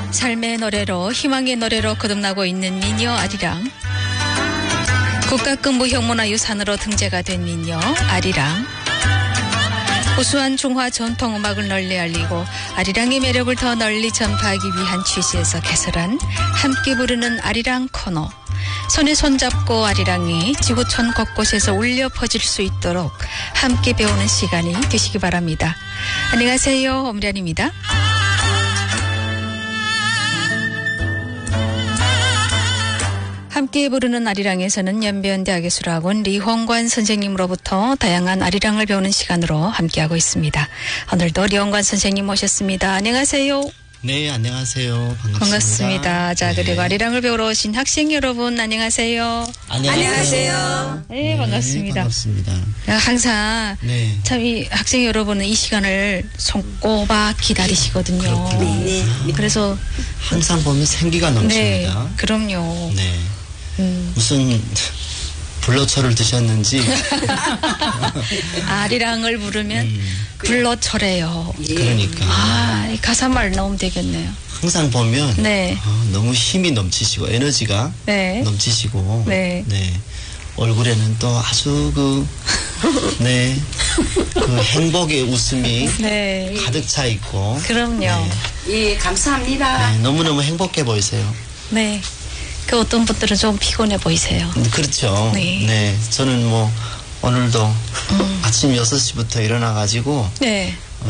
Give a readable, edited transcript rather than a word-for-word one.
삶의 노래로 희망의 노래로 거듭나고 있는 민요 아리랑. 국가급 무형문화유산으로 등재가 된 민요 아리랑. 우수한 중화 전통음악을 널리 알리고 아리랑의 매력을 더 널리 전파하기 위한 취지에서 개설한 함께 부르는 아리랑 코너. 손에 손잡고 아리랑이 지구촌 곳곳에서 울려 퍼질 수 있도록 함께 배우는 시간이 되시기 바랍니다. 안녕하세요. 엄련입니다. 함께 부르는 아리랑에서는 연변대학예술학원 리홍관 선생님으로부터 다양한 아리랑을 배우는 시간으로 함께하고 있습니다. 오늘도 리홍관 선생님 모셨습니다. 안녕하세요. 네, 안녕하세요. 반갑습니다. 자, 네. 그리고 아리랑을 배우러 오신 학생 여러분 안녕하세요. 안녕하세요. 네, 반갑습니다. 반갑습니다. 항상 네. 참 이 학생 여러분은 이 시간을 손꼽아 기다리시거든요. 네. 그래서 항상 보면 생기가 네, 넘칩니다. 그럼요. 네. 무슨 불로초를 드셨는지. 아리랑을 부르면 불로초래요. 그러니까. 아, 이 가사말 넣으면 되겠네요. 항상 보면 네. 너무 힘이 넘치시고 에너지가 네. 넘치시고 네. 얼굴에는 또 아주 그 행복의 웃음이 네. 가득 차 있고. 그럼요. 예, 감사합니다. 네, 너무너무 행복해 보이세요. 네. 그 어떤 분들은 좀 피곤해 보이세요. 그렇죠. 네. 네. 저는 뭐 오늘도 아침 6시부터 일어나가지고 네.